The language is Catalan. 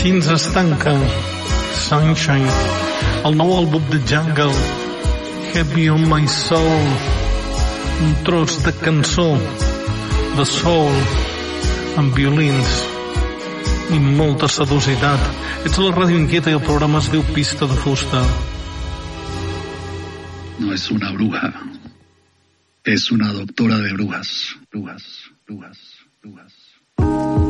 així ens es tanca Sunshine, el nou àlbum de Jungle, Heavy on My Soul, un tros de cançó de soul amb violins i molta sedositat. Ets a la Ràdio Inquieta i el programa es diu Pista de Fusta. No es una bruja, es una doctora de brujas, brujas, brujas, brujas.